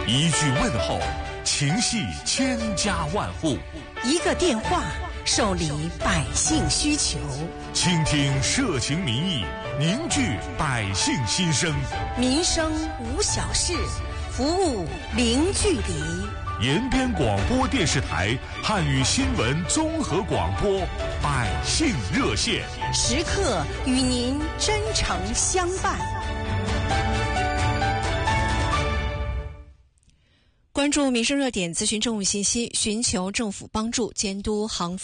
一句问候，情系千家万户； 一个电话，受理百姓需求。 倾听社情民意，凝聚百姓心声。 民生无小事，服务零距离。 延边广播电视台汉语新闻综合广播百姓热线， 时刻与您真诚相伴。关注民生热点，咨询政务信息，寻求政府帮助，监督行